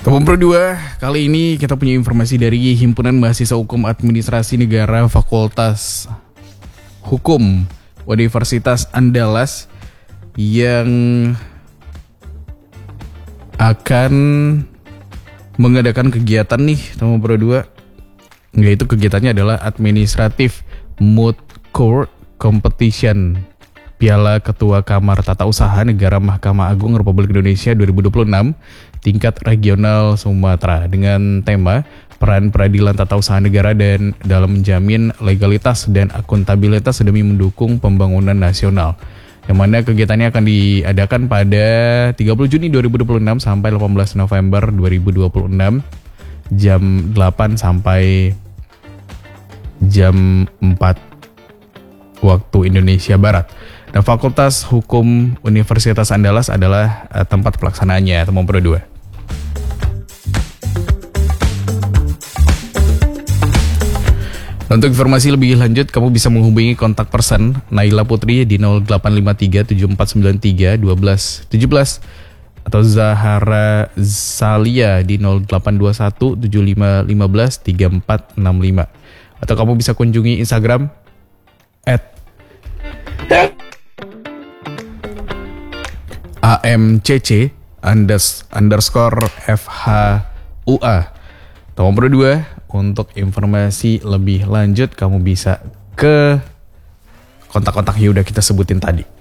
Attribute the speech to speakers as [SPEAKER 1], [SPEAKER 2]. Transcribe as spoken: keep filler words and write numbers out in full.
[SPEAKER 1] Tabung Pro dua, kali ini kita punya informasi dari Himpunan Mahasiswa Hukum Administrasi Negara Fakultas Hukum Universitas Andalas yang akan mengadakan kegiatan nih Tabung Pro dua. Yaitu kegiatannya adalah Administrative Moot Court Competition Piala Ketua Kamar Tata Usaha Negara Mahkamah Agung Republik Indonesia dua ribu dua puluh enam tingkat regional Sumatera dengan tema peran peradilan tata usaha negara dan dalam menjamin legalitas dan akuntabilitas demi mendukung pembangunan nasional. Yang mana kegiatannya akan diadakan pada tiga puluh Juni dua ribu dua puluh enam sampai delapan belas November dua ribu dua puluh enam jam delapan sampai jam empat waktu Indonesia Barat. Dan Fakultas Hukum Universitas Andalas adalah uh, tempat pelaksanaannya, Tabung Pro dua. Untuk informasi lebih lanjut, kamu bisa menghubungi kontak person Naila Putri di nol delapan lima tiga tujuh empat sembilan tiga satu dua satu tujuh atau Zahara Salia di nol delapan dua satu tujuh lima lima tiga empat enam lima. Atau kamu bisa kunjungi Instagram at amcc underscore fhua. Tabung Pro dua, untuk informasi lebih lanjut kamu bisa ke kontak-kontak yang udah kita sebutin tadi.